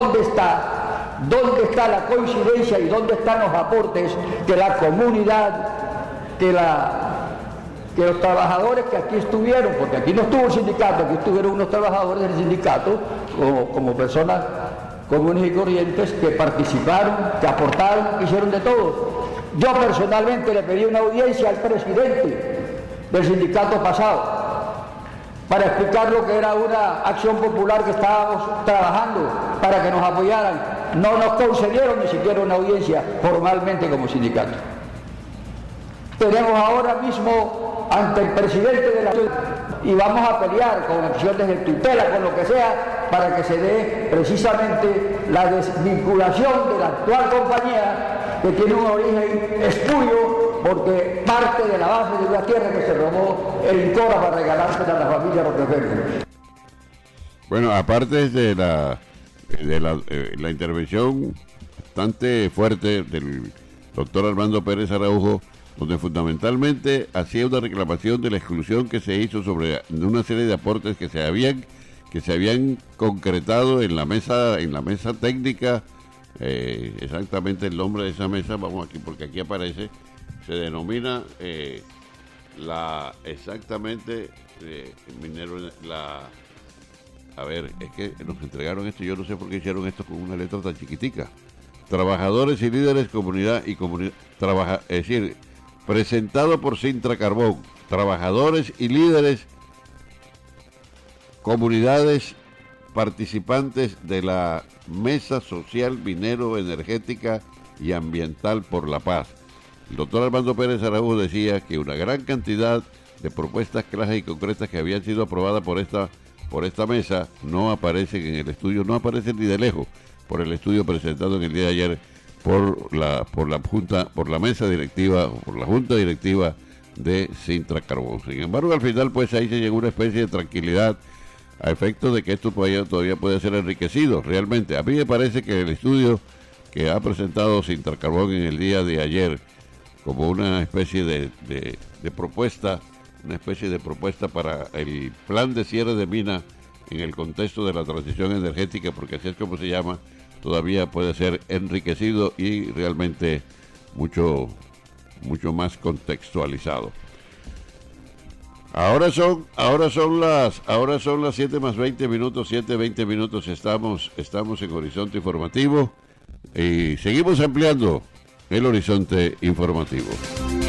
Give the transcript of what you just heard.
¿Dónde está la coincidencia y dónde están los aportes que la comunidad, que los trabajadores que aquí estuvieron, porque aquí no estuvo el sindicato, aquí estuvieron unos trabajadores del sindicato como personas comunes y corrientes que participaron, que aportaron, que hicieron de todo? Yo personalmente le pedí una audiencia al presidente del sindicato pasado para explicar lo que era una acción popular que estábamos trabajando para que nos apoyaran. No nos concedieron ni siquiera una audiencia formalmente como sindicato. Tenemos ahora mismo ante el presidente de la y vamos a pelear con acciones de tutela, con lo que sea, para que se dé precisamente la desvinculación de la actual compañía, que tiene un origen espurio, porque parte de la base de una tierra que se robó el INCORA para regalársela a la familia Rockefeller. Bueno, aparte de la intervención bastante fuerte del doctor Armando Pérez Araujo, donde fundamentalmente hacía una reclamación de la exclusión que se hizo sobre una serie de aportes que se habían concretado en la mesa técnica. Exactamente el nombre de esa mesa, vamos aquí porque aquí aparece, se denomina a ver, es que nos entregaron esto, yo no sé por qué hicieron esto con una letra tan chiquitica. Trabajadores y líderes, comunidad, es decir, presentado por Sintra Carbón, trabajadores y líderes, comunidades participantes de la Mesa Social Minero, Energética y Ambiental por la Paz. El doctor Armando Pérez Araujo decía que una gran cantidad de propuestas claras y concretas que habían sido aprobadas por esta mesa no aparecen en el estudio, no aparecen ni de lejos por el estudio presentado en el día de ayer por la mesa directiva, por la junta directiva de Sintra Carbón. Sin embargo, al final pues ahí se llegó una especie de tranquilidad a efecto de que esto todavía puede ser enriquecido. Realmente, a mí me parece que el estudio que ha presentado Sintra Carbón en el día de ayer como una especie de propuesta, para el plan de cierre de mina en el contexto de la transición energética, porque así es como se llama, todavía puede ser enriquecido y realmente mucho más contextualizado. Ahora son las 7 más 20 minutos, 7:20 minutos, estamos en Horizonte Informativo y seguimos ampliando el horizonte informativo.